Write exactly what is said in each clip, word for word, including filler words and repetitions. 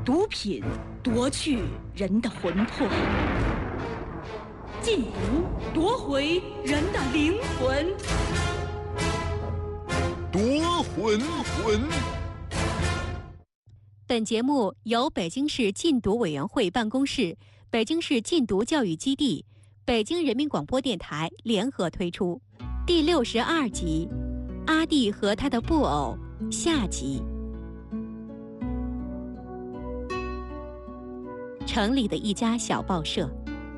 毒品夺去人的魂魄，禁毒夺回人的灵魂。 夺魂魂。 本节目由北京市禁毒委员会办公室、北京市禁毒教育基地、北京人民广播电台联合推出。第六十二集，阿弟和他的布偶下集。城里的一家小报社。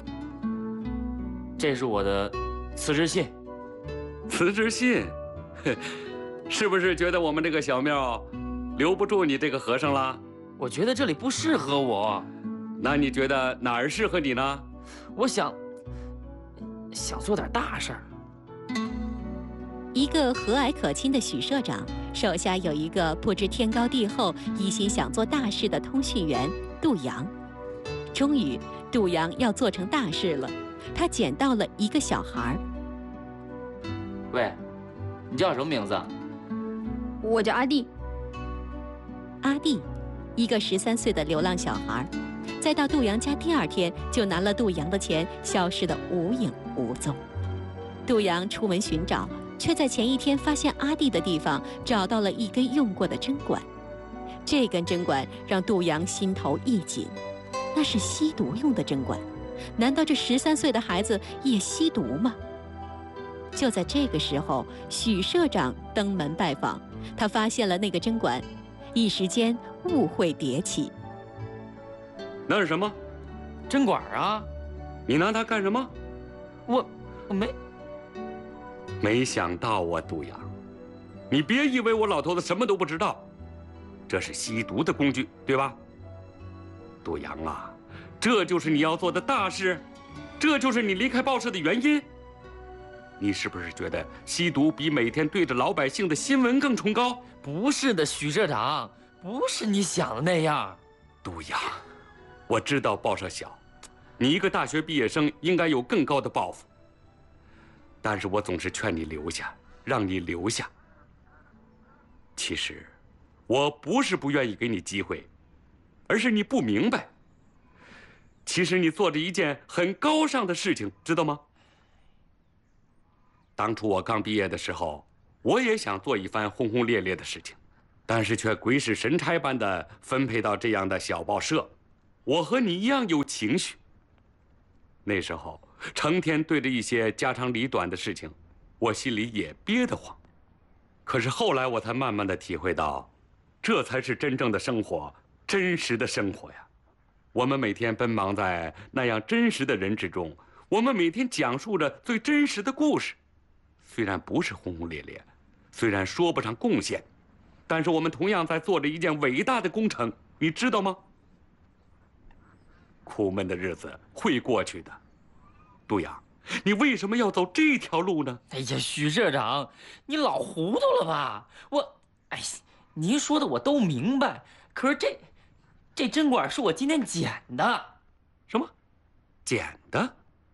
这是我的辞职信。 辞职信，是不是觉得我们这个小庙留不住你这个和尚了？ 我觉得这里不适合我。 那你觉得哪儿适合你呢？ 我想想做点大事儿。 一个和蔼可亲的许社长手下有一个不知天高地厚、一心想做大事的通讯员杜阳。终于，杜阳要做成大事了。他捡到了一个小孩。 喂，你叫什么名字？ 我叫阿弟。 阿弟，一个十三岁的流浪小孩，在到杜阳家第二天就拿了杜阳的钱，消失得无影无踪。杜阳出门寻找，却在前一天发现阿弟的地方找到了一根用过的针管。这根针管让杜阳心头一紧，那是吸毒用的针管。难道这十三岁的孩子也吸毒吗？就在这个时候，许社长登门拜访，他发现了那个针管，一时间误会迭起。 那是什么？ 针管啊！ 你拿它干什么？ 我我没没想到啊，杜阳，你别以为我老头子什么都不知道，这是吸毒的工具，对吧？杜阳啊，这就是你要做的大事，这就是你离开报社的原因。你是不是觉得吸毒比每天对着老百姓的新闻更崇高？ 不是的，许社长，不是你想的那样。 杜阳，我知道报社小，你一个大学毕业生应该有更高的抱负，但是我总是劝你留下，让你留下。其实，我不是不愿意给你机会，而是你不明白。其实你做着一件很高尚的事情，知道吗？当初我刚毕业的时候，我也想做一番轰轰烈烈的事情，但是却鬼使神差般的分配到这样的小报社。我和你一样有情绪。那时候成天对着一些家长里短的事情，我心里也憋得慌。可是后来我才慢慢的体会到，这才是真正的生活，真实的生活呀。我们每天奔忙在那样真实的人之中，我们每天讲述着最真实的故事。虽然不是轰轰烈烈，虽然说不上贡献，但是我们同样在做着一件伟大的工程，你知道吗？苦闷的日子会过去的。杜阳，你为什么要走这条路呢？ 哎呀，许社长，你老糊涂了吧？我，哎，您说的我都明白，可是这这针管是我今天捡的。 什么？捡的？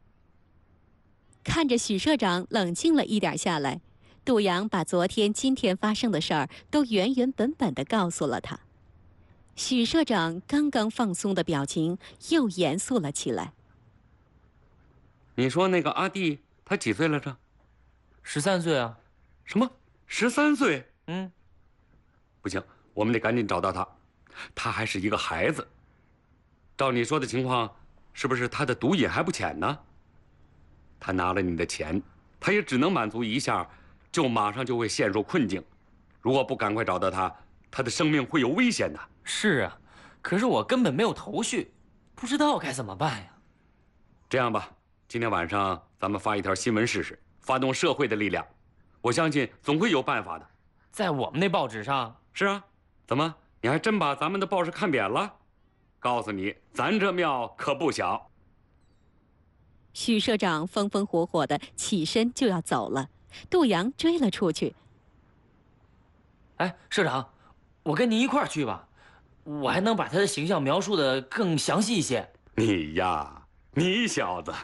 看着许社长冷静了一点下来，杜阳把昨天、今天发生的事儿都原原本本地告诉了他。许社长刚刚放松的表情又严肃了起来。 你说那个阿弟他几岁来着？ 十三岁啊。 什么？十三岁？ 嗯。 不行，我们得赶紧找到他。他还是一个孩子。照你说的情况，是不是他的毒瘾还不浅呢？他拿了你的钱，他也只能满足一下，就马上就会陷入困境。如果不赶快找到他，他的生命会有危险的。 是啊，可是我根本没有头绪，不知道该怎么办呀。 这样吧，今天晚上咱们发一条新闻试试，发动社会的力量，我相信总会有办法的。 在我们那报纸上？ 是啊。怎么，你还真把咱们的报纸看扁了？告诉你，咱这庙可不小。 许社长风风火火的起身就要走了，杜阳追了出去。 哎，社长，我跟您一块儿去吧，我还能把他的形象描述的更详细一些。 你呀，你小子。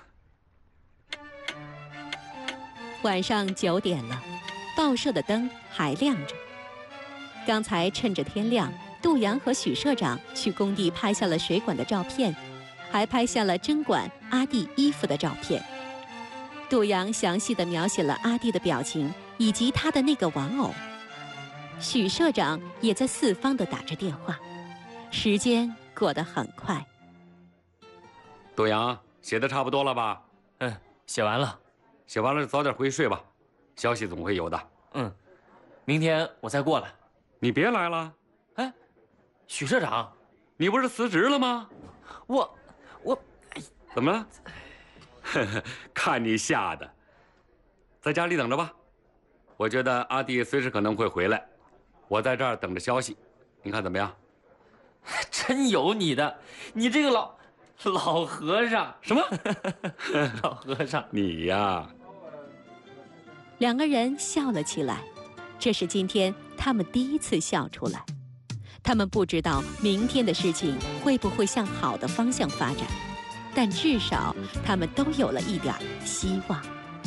晚上九点了，报社的灯还亮着。刚才趁着天亮， 杜阳和许社长去工地拍下了水管的照片，还拍下了针管阿弟衣服的照片。杜阳详细地描写了阿弟的表情以及他的那个玩偶。许社长也在四方地打着电话，时间过得很快。 杜阳，写的差不多了吧？ 嗯，写完了。 写完了早点回去睡吧，消息总会有的。 嗯，明天我再过来。 你别来了。 哎，许社长， 你不是辞职了吗？ 我我，哎， 怎么了？呵呵，看你吓的。在家里等着吧，我觉得阿弟随时可能会回来，我在这儿等着消息，你看怎么样？ 真有你的，你这个老老和尚。 什么？ 老和尚， 你呀。 两个人笑了起来，这是今天他们第一次笑出来。他们不知道明天的事情会不会向好的方向发展，但至少他们都有了一点希望。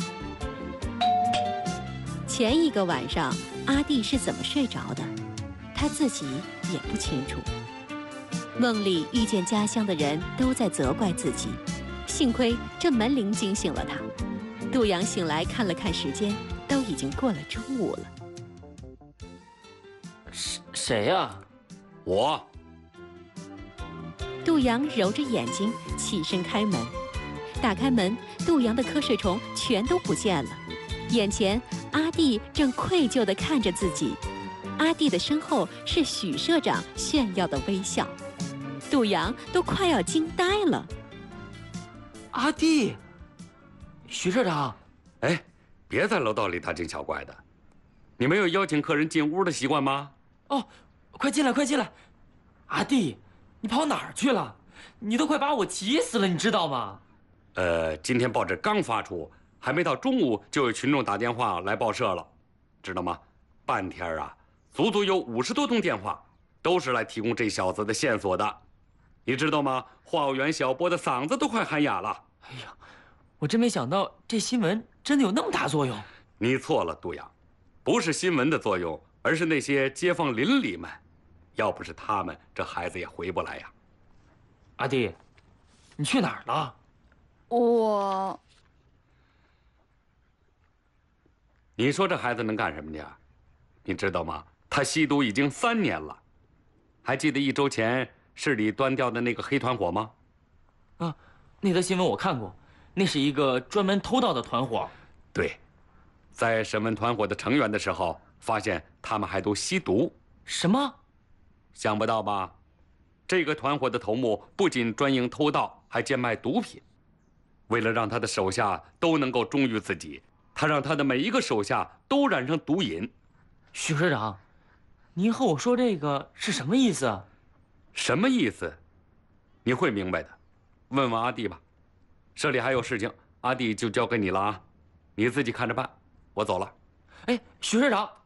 前一个晚上，阿弟是怎么睡着的，他自己也不清楚。梦里遇见家乡的人都在责怪自己，幸亏这门铃惊醒了他。杜阳醒来看了看时间，都已经过了中午了。 谁谁呀？ 我。 杜阳揉着眼睛起身开门，打开门，杜阳的瞌睡虫全都不见了。眼前阿弟正愧疚地看着自己，阿弟的身后是许社长炫耀的微笑，杜阳都快要惊呆了。 阿弟，许社长， 哎，别在楼道里大惊小怪的，你没有邀请客人进屋的习惯吗？ 哦，快进来，快进来！阿弟，你跑哪儿去了？你都快把我急死了，你知道吗？ 呃，今天报纸刚发出，还没到中午，就有群众打电话来报社了，知道吗？半天啊，足足有五十多通电话，都是来提供这小子的线索的，你知道吗？话务员小波的嗓子都快喊哑了。 哎呀，我真没想到这新闻真的有那么大作用。 你错了，杜阳，不是新闻的作用，而是那些街坊邻里们，要不是他们，这孩子也回不来呀。 阿弟，你去哪儿了？ 我， 你说这孩子能干什么去啊？你知道吗？他吸毒已经三年了。还记得一周前市里端掉的那个黑团伙吗？ 啊，那则新闻我看过，那是一个专门偷盗的团伙。 对，在审问团伙的成员的时候，发现他们还都吸毒。 什么？ 想不到吧？这个团伙的头目不仅专营偷盗，还兼卖毒品。为了让他的手下都能够忠于自己，他让他的每一个手下都染上毒瘾。 许社长，您和我说这个是什么意思啊？ 什么意思？你会明白的。问问阿弟吧。社里还有事情，阿弟就交给你了啊，你自己看着办。我走了。 哎，许社长。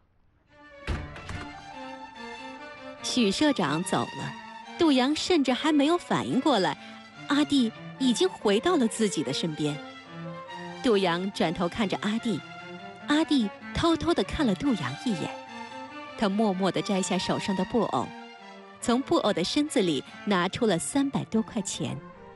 许社长走了，杜阳甚至还没有反应过来，阿弟已经回到了自己的身边。杜阳转头看着阿弟，阿弟偷偷地看了杜阳一眼，他默默地摘下手上的布偶，从布偶的身子里拿出了三百多块钱。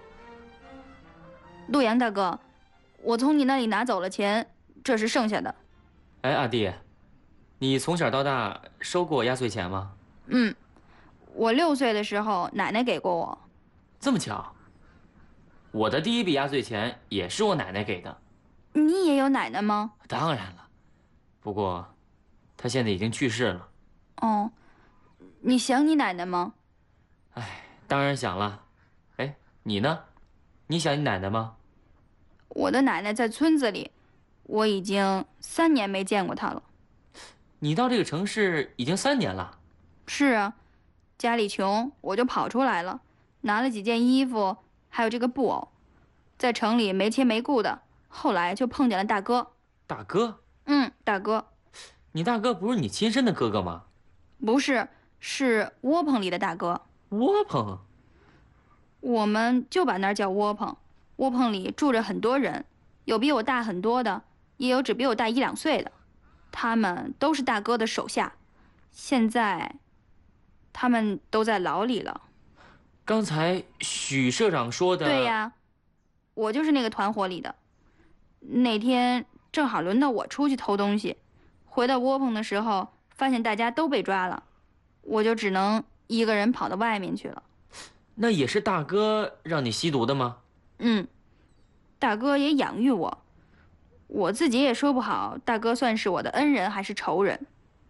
杜阳大哥，我从你那里拿走了钱，这是剩下的。 哎，阿弟，你从小到大收过压岁钱吗？ 嗯，我六岁的时候奶奶给过我。 这么巧，我的第一笔压岁钱也是我奶奶给的。 你也有奶奶吗？ 当然了，不过她现在已经去世了。 哦，你想你奶奶吗？ 哎，当然想了。哎，你呢？你想你奶奶吗？ 我的奶奶在村子里，我已经三年没见过她了。 你到这个城市已经三年了？ 是啊，家里穷，我就跑出来了，拿了几件衣服，还有这个布偶，在城里没亲没故的，后来就碰见了大哥。 大哥？ 嗯，大哥。 你大哥不是你亲生的哥哥吗？ 不是，是窝棚里的大哥。 窝棚？ 我们就把那儿叫窝棚。窝棚里住着很多人，有比我大很多的，也有只比我大一两岁的，他们都是大哥的手下。现在他们都在牢里了。 刚才许社长说的。 对呀，我就是那个团伙里的。那天正好轮到我出去偷东西，回到窝棚的时候，发现大家都被抓了，我就只能一个人跑到外面去了。 那也是大哥让你吸毒的吗？ 嗯，大哥也养育我，我自己也说不好，大哥算是我的恩人还是仇人。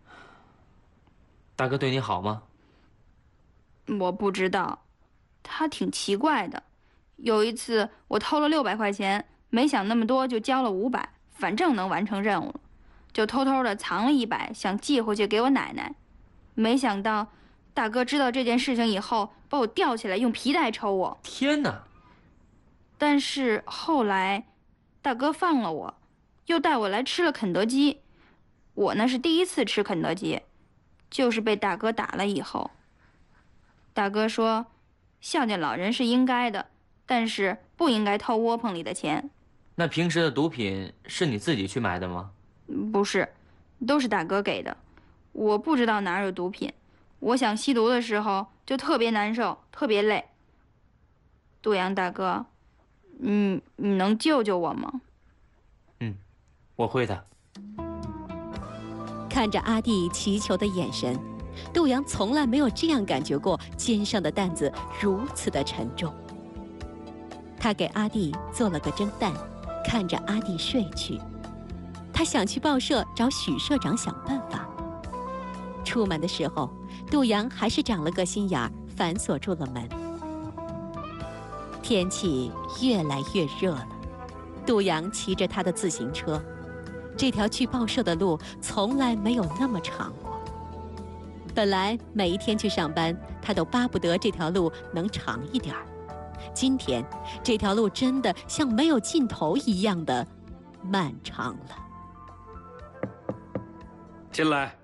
大哥对你好吗？ 我不知道，他挺奇怪的。有一次我偷了六百块钱，没想那么多就交了五百，反正能完成任务了，就偷偷的藏了一百，想寄回去给我奶奶。没想到大哥知道这件事情以后，把我吊起来用皮带抽我。 天哪！ 但是后来大哥放了我，又带我来吃了肯德基。我那是第一次吃肯德基，就是被大哥打了以后。大哥说，孝敬老人是应该的，但是不应该偷窝棚里的钱。 那平时的毒品是你自己去买的吗？ 不是，都是大哥给的。我不知道哪儿有毒品，我想吸毒的时候就特别难受，特别累。杜阳大哥，嗯，你能救救我吗？ 嗯，我会的。 看着阿弟祈求的眼神，杜阳从来没有这样感觉过肩上的担子如此的沉重。他给阿弟做了个蒸蛋，看着阿弟睡去。他想去报社找许社长想办法。出门的时候，杜阳还是长了个心眼儿，反锁住了门。天气越来越热了，杜阳骑着他的自行车，这条去报社的路从来没有那么长过。本来每一天去上班，他都巴不得这条路能长一点儿。今天这条路真的像没有尽头一样的漫长了。 进来。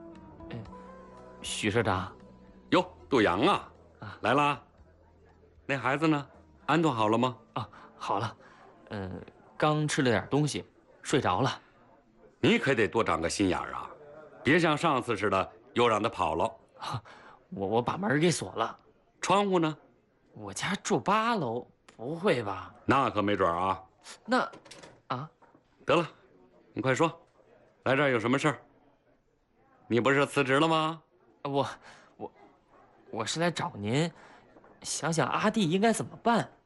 许社长。 哟，杜阳啊， 啊来啦。那孩子呢？安顿好了吗？ 啊，好了，嗯、呃，刚吃了点东西，睡着了。 你可得多长个心眼儿啊，别像上次似的又让他跑了。 啊、我我把门给锁了。 窗户呢？ 我家住八楼，不会吧？ 那可没准啊。 那，啊， 得了，你快说，来这儿有什么事儿？你不是辞职了吗？ 我我我是来找您，想想阿弟应该怎么办。